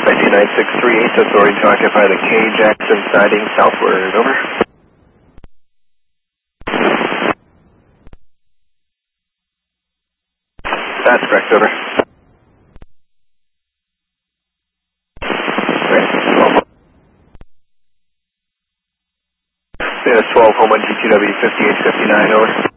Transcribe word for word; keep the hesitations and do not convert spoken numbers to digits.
I C nine six three eight, authority to occupy the K Jackson siding southward, over. That's correct, over. twelve, home on G T W fifty-eight fifty-nine, over.